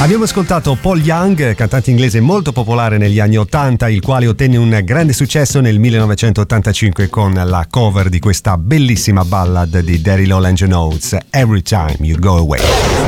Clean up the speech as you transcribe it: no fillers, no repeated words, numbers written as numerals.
Abbiamo ascoltato Paul Young, cantante inglese molto popolare negli anni 80, il quale ottenne un grande successo nel 1985 con la cover di questa bellissima ballad di Daryl Hall and John Oates, Every Time You Go Away.